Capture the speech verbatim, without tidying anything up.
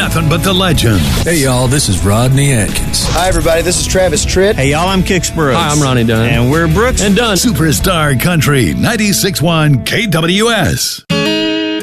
nothing but the legends. Hey, y'all, this is Rodney Atkins. Hi, everybody. This is Travis Tritt. Hey, y'all, I'm Kix Brooks. Hi, I'm Ronnie Dunn. And we're Brooks and Dunn. Superstar Country, ninety-six point one K W S.